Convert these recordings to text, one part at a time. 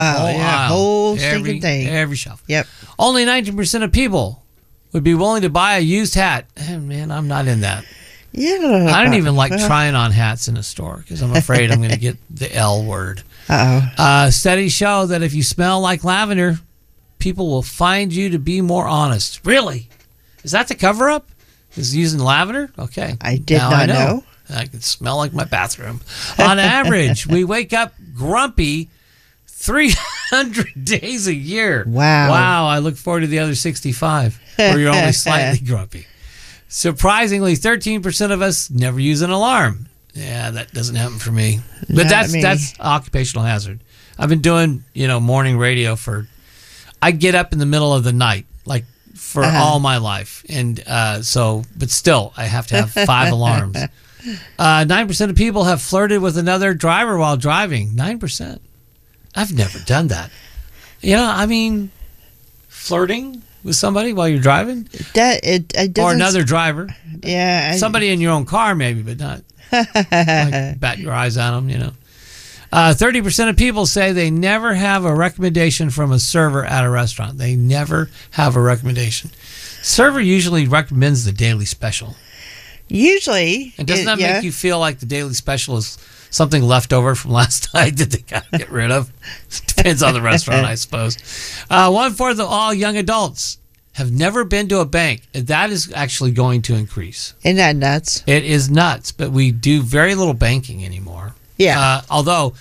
Whole stinking thing. Every shelf. Yep. Only 19% of people would be willing to buy a used hat. Man, I'm not in that. Yeah. I don't even like trying on hats in a store because I'm afraid I'm going to get the L word. Studies show that if you smell like lavender, people will find you to be more honest. Really? Is that the cover-up? Is using lavender? Okay. I did not know. I can smell like my bathroom. On average, we wake up grumpy 300 days a year. Wow, I look forward to the other 65 where you're only slightly grumpy. Surprisingly, 13% of us never use an alarm. Yeah, that doesn't happen for me. But that's occupational hazard. I've been doing, morning radio I get up in the middle of the night, like for all my life. And but still, I have to have 5 alarms. 9% of people have flirted with another driver while driving. 9%. I've never done that. Flirting with somebody while you're driving? Or another driver. Yeah. Somebody in your own car, maybe, but not like bat your eyes on them, 30% of people say they never have a recommendation from a server at a restaurant. They never have a recommendation. Server usually recommends the daily special. Usually. And doesn't that make you feel like the daily special is something left over from last night that they got to get rid of? Depends on the restaurant, I suppose. 1/4 of all young adults have never been to a bank. That is actually going to increase. Isn't that nuts? It is nuts, but we do very little banking anymore. Yeah. Although,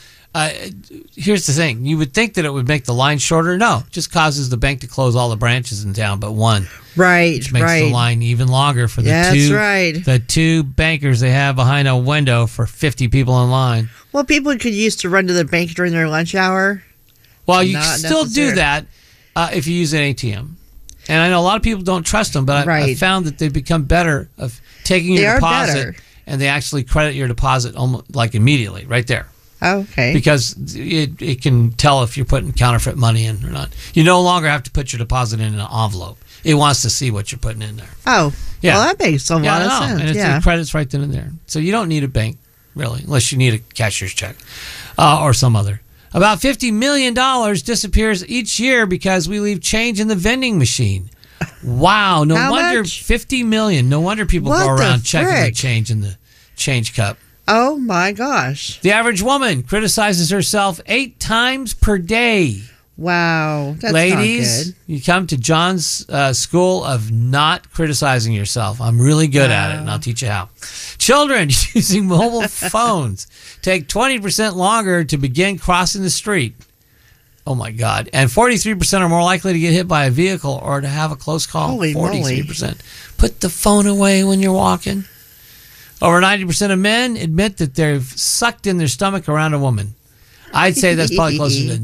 here's the thing. You would think that it would make the line shorter. No, it just causes the bank to close all the branches in town but one. Right, which makes the line even longer for the two bankers they have behind a window for 50 people in line. Well, people could use to run to the bank during their lunch hour. Well, you can still do that if you use an ATM. And I know a lot of people don't trust them, but I found that they've become better of taking your deposit, and they actually credit your deposit almost like immediately, right there. Okay. Because it can tell if you're putting counterfeit money in or not. You no longer have to put your deposit in an envelope. It wants to see what you're putting in there. Oh, yeah. Well, that makes a lot of sense. And it credits right then and there. So you don't need a bank, really, unless you need a cashier's check or some other. About $50 million disappears each year because we leave change in the vending machine. Wow. No wonder much? $50 million. No wonder people go around checking the change in the change cup. Oh, my gosh. The average woman criticizes herself 8 times per day. Wow. That's Ladies, not good. You come to John's school of not criticizing yourself. I'm really good at it, and I'll teach you how. Children using mobile phones take 20% longer to begin crossing the street. Oh, my God. And 43% are more likely to get hit by a vehicle or to have a close call. Holy 43%. Moly. Put the phone away when you're walking. Over 90% of men admit that they've sucked in their stomach around a woman. I'd say that's probably closer to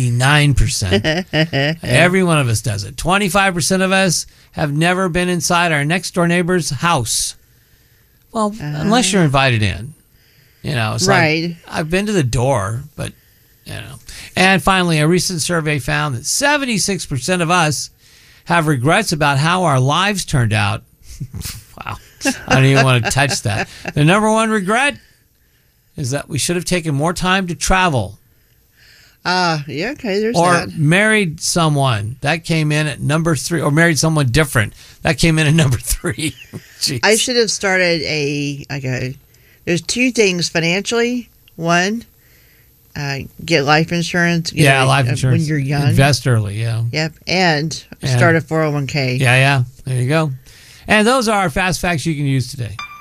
99%. Every one of us does it. 25% of us have never been inside our next door neighbor's house. Well, unless you're invited in. It's like, I've been to the door, but, And finally, a recent survey found that 76% of us have regrets about how our lives turned out. Wow. I don't even want to touch that. The number one regret is that we should have taken more time to travel. Okay, there's or that. Or married someone. That came in at number 3. Or married someone different. That came in at number 3. I should have started there's 2 things financially. One, get life insurance. Life insurance. When you're young. Invest early, yeah. Yep, and start a 401k. Yeah, there you go. And those are our fast facts you can use today.